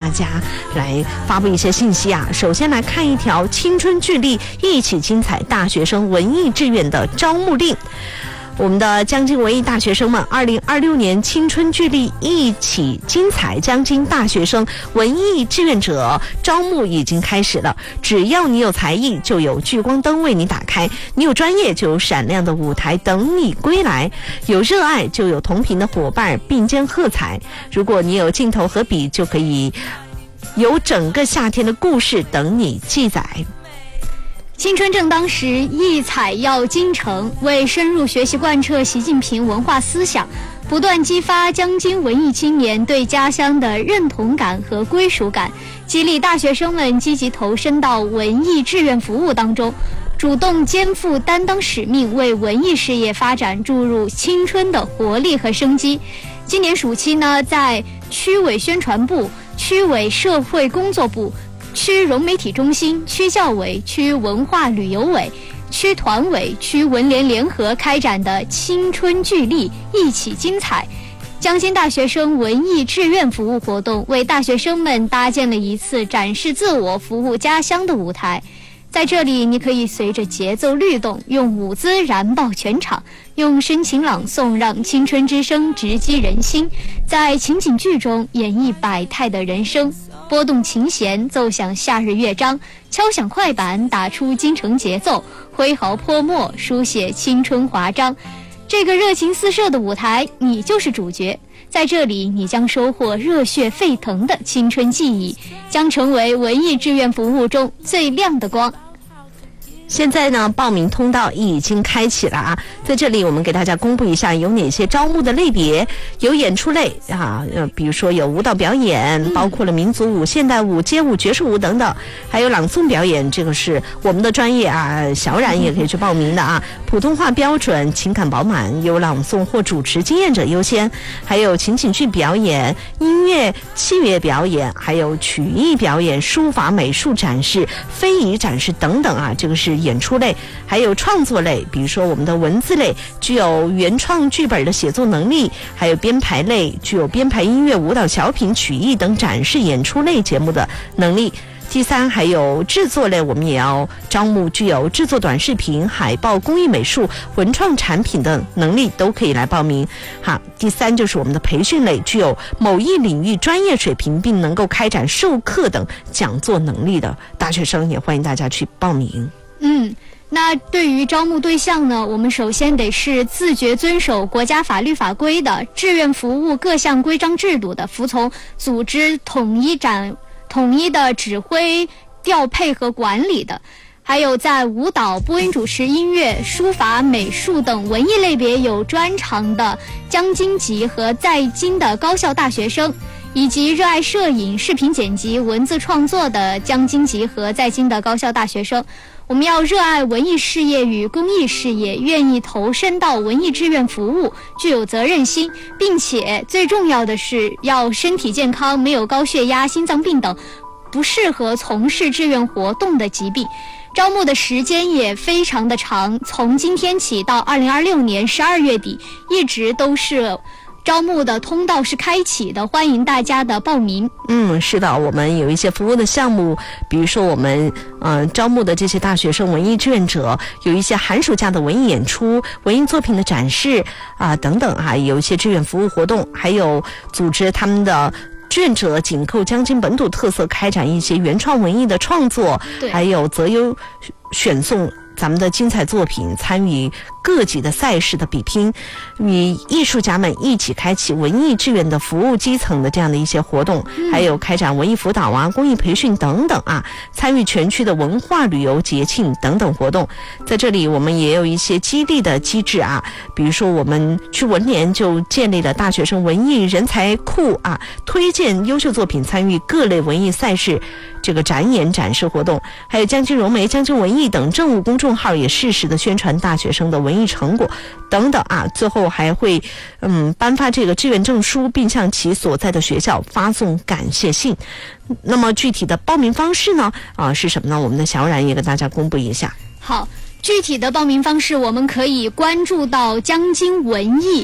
家来发布一些信息啊。首先来看一条青春聚力一起精彩大学生文艺志愿的招募令。我们的江津文艺大学生们2026年青春聚力一起精彩江津大学生文艺志愿者招募已经开始了。只要你有才艺，就有聚光灯为你打开；你有专业，就有闪亮的舞台等你归来；有热爱，就有同频的伙伴并肩喝彩。如果你有镜头和笔，就可以有整个夏天的故事等你记载。 青春正当时，艺彩耀京城，为深入学习贯彻习近平文化思想，不断激发江津文艺青年对家乡的认同感和归属感，激励大学生们积极投身到文艺志愿服务当中，主动肩负担当使命，为文艺事业发展注入青春的活力和生机。今年暑期呢，在区委宣传部、区委社会工作部、区融媒体中心、区教委、区文化旅游委、区团委、区文联联合开展的青春聚力一起精彩江津大学生文艺志愿服务活动，为大学生们搭建了一次展示自我、服务家乡的舞台。在这里，你可以随着节奏律动，用舞姿燃爆全场，用深情朗诵让青春之声直击人心，在情景剧中演绎百态的人生，拨动琴弦，奏响夏日乐章，敲响快板，打出京城节奏，挥毫泼墨，书写青春华章。这个热情四射的舞台，你就是主角。在这里，你将收获热血沸腾的青春记忆，将成为文艺志愿服务中最亮的光。 现在呢，报名通道已经开启了啊！在这里，我们给大家公布一下有哪些招募的类别。有演出类啊，比如说有舞蹈表演，包括了民族舞、现代舞、街舞、爵士舞等等，还有朗诵表演，这个是我们的专业啊，小冉也可以去报名的啊。普通话标准、情感饱满，有朗诵或主持经验者优先。还有情景剧表演、音乐器乐表演，还有曲艺表演、书法美术展示、非遗展示等等啊，这个是演出类。还有创作类，比如说我们的文字类，具有原创剧本的写作能力；还有编排类，具有编排音乐、舞蹈、小品、曲艺等展示演出类节目的能力。第三，还有制作类，我们也要招募具有制作短视频、海报、工艺美术、文创产品的能力，都可以来报名。好，第三就是我们的培训类，具有某一领域专业水平并能够开展授课等讲座能力的大学生，也欢迎大家去报名。 那对于招募对象呢，我们首先得是自觉遵守国家法律法规的，志愿服务各项规章制度的，服从组织统一的指挥调配和管理的，还有在舞蹈、播音主持、音乐、书法、美术等文艺类别有专长的江津籍和在京的高校大学生，以及热爱摄影、视频剪辑、文字创作的江津籍和在京的高校大学生。我们要热爱文艺事业与公益事业，愿意投身到文艺志愿服务，具有责任心，并且最重要的是要身体健康，没有高血压、心脏病等不适合从事志愿活动的疾病。招募的时间也非常的长，从今天起到2026年12月底，一直都是招募的通道是开启的，欢迎大家的报名。 是的，我们有一些服务的项目，比如说我们招募的这些大学生文艺志愿者，有一些寒暑假的文艺演出、文艺作品的展示啊等等啊，有一些志愿服务活动，还有组织他们的志愿者紧扣江津本土特色，开展一些原创文艺的创作，还有择优选送咱们的精彩作品，参与各级的赛事的比拼，与艺术家们一起开启文艺志愿的服务基层的这样的一些活动，还有开展文艺辅导啊、公益培训等等啊，参与全区的文化旅游节庆等等活动。在这里我们也有一些激励的机制啊，比如说我们区文联就建立了大学生文艺人才库啊，推荐优秀作品参与各类文艺赛事这个展演展示活动，还有江津融媒、江津文艺等政务公众号也适时的宣传大学生的文艺成果等等啊，最后还会颁发这个志愿证书，并向其所在的学校发送感谢信。那么具体的报名方式呢是什么呢？我们的小冉也给大家公布一下。 好，具体的报名方式我们可以关注到江津文艺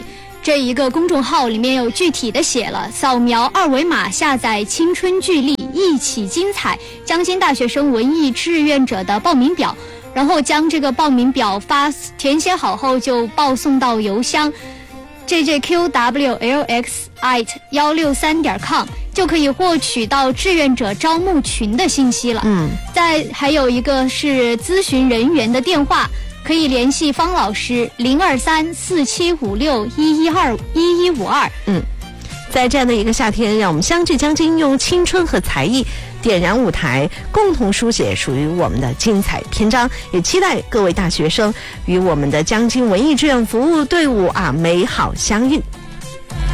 这一个公众号里面有具体的写了，扫描2维码下载青春聚力一起精彩江津大学生文艺志愿者的报名表，然后将这个报名表填写好后就报送到邮箱jjqwlx@163.com， 就可以获取到志愿者招募群的信息了。再还有一个是咨询人员的电话，可以联系方老师02347561152。 在这样的一个夏天，让我们相聚江津，用青春和才艺点燃舞台，共同书写属于我们的精彩篇章。也期待各位大学生与我们的江津文艺志愿服务队伍美好相遇。